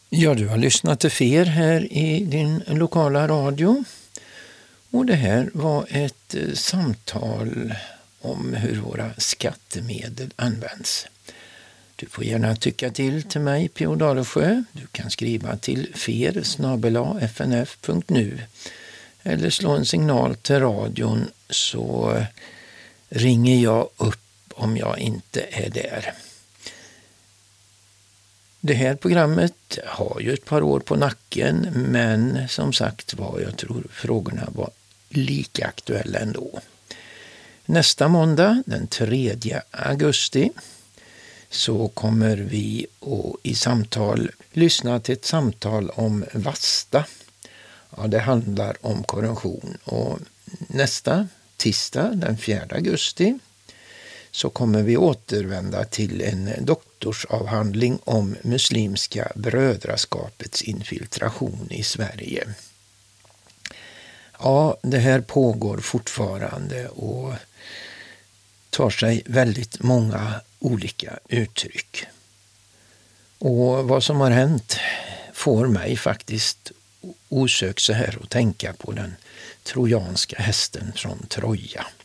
Ja, du har lyssnat till FER här i din lokala radio. Och det här var ett samtal om hur våra skattemedel används. Du får gärna tycka till mig, P.O. Dalesjö. Du kan skriva till fer@fnf.nu eller slå en signal till radion så ringer jag upp om jag inte är där. Det här programmet har ju ett par år på nacken, men som sagt var, jag tror frågorna var lika aktuella ändå. Nästa måndag, den 3 augusti, så kommer vi att i samtal lyssna till ett samtal om Vasta. Ja, det handlar om korruption. Och nästa tisdag, den 4 augusti, så kommer vi återvända till en doktorsavhandling om muslimska brödraskapets infiltration i Sverige. Ja, det här pågår fortfarande och tar sig väldigt många olika uttryck. Och vad som har hänt får mig faktiskt osökt så här att tänka på den trojanska hästen från Troja.